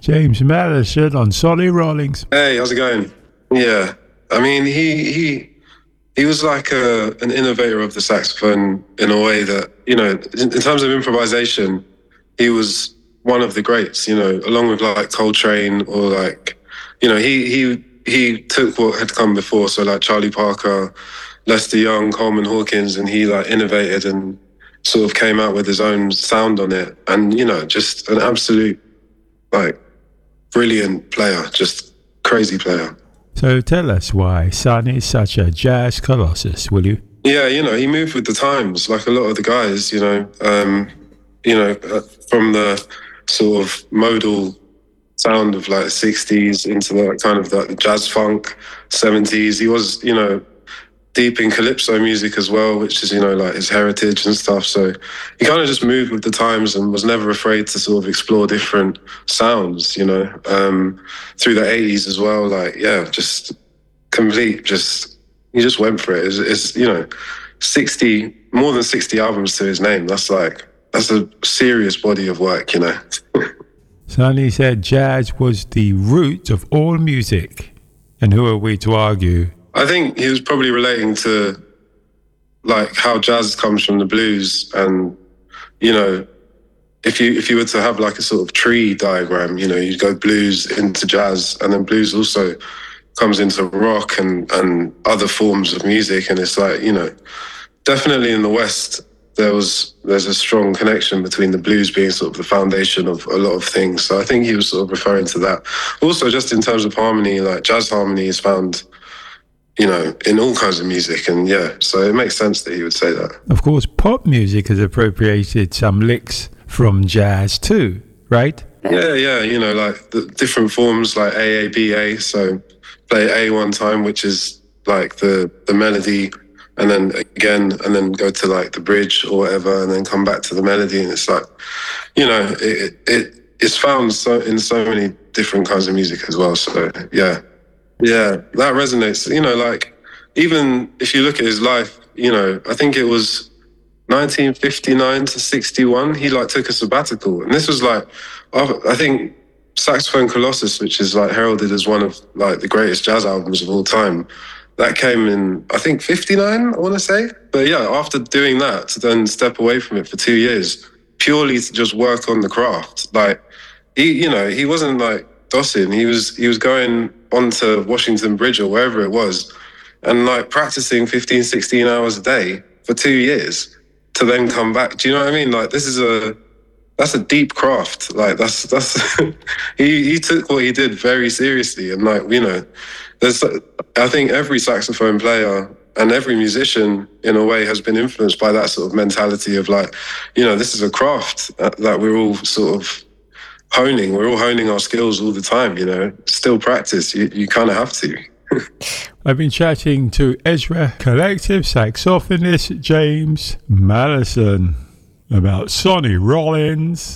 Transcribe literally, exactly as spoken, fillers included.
James Madison on Sonny Rollins. Hey, how's it going? Yeah, I mean, he he he was like a, an innovator of the saxophone in a way that, you know, in, in terms of improvisation, he was one of the greats, you know, along with like Coltrane or like, you know, he he he took what had come before, so like Charlie Parker, Lester Young, Coleman Hawkins, and he like innovated and sort of came out with his own sound on it. And, you know, just an absolute like brilliant player, just crazy player. So tell us why Sonny is such a jazz colossus, will you? Yeah, you know, he moved with the times, like a lot of the guys, you know, um, you know, uh, from the sort of modal sound of like sixties into the kind of the jazz funk seventies. He was, you know, deep in calypso music as well, which is, you know, like his heritage and stuff. So he kind of just moved with the times and was never afraid to sort of explore different sounds, you know, um, through the eighties as well. Like, yeah, just complete, just, he just went for it. It's, it's, you know, sixty, more than sixty albums to his name. That's like, that's a serious body of work, you know. Sonny said jazz was the root of all music. And who are we to argue? I think he was probably relating to like how jazz comes from the blues, and, you know, if you if you were to have like a sort of tree diagram, you know, you'd go blues into jazz, and then blues also comes into rock and, and other forms of music. And it's like, you know, definitely in the West, there was there's a strong connection between the blues being sort of the foundation of a lot of things. So I think he was sort of referring to that. Also, just in terms of harmony, like jazz harmony is found, you know, in all kinds of music. And yeah, so it makes sense that he would say that. Of course, pop music has appropriated some licks from jazz too, right? Yeah, yeah, you know, like the different forms like A A B A. So play A one time, which is like the, the melody, and then again, and then go to like the bridge or whatever, and then come back to the melody. And it's like, you know, it, it it's found so in so many different kinds of music as well. So yeah. Yeah, that resonates. You know, like, even if you look at his life, you know, I think it was nineteen fifty-nine to sixty-one, he like took a sabbatical. And this was like, I think Saxophone Colossus, which is like heralded as one of like the greatest jazz albums of all time, that came in, I think, fifty-nine, I want to say. But yeah, after doing that, to then step away from it for two years, purely to just work on the craft. Like, he, you know, he wasn't like dossing. He was, he was going onto Washington Bridge or wherever it was, and like practicing fifteen, sixteen hours a day for two years to then come back. Do you know what I mean? Like, this is a, that's a deep craft. Like, that's, that's, he, he took what he did very seriously. And like, you know, there's, I think every saxophone player and every musician in a way has been influenced by that sort of mentality of like, you know, this is a craft that, that we're all sort of honing. We're all honing our skills all the time, you know. Still practice. You, you kind of have to. I've been chatting to Ezra Collective saxophonist James Madison about Sonny Rollins.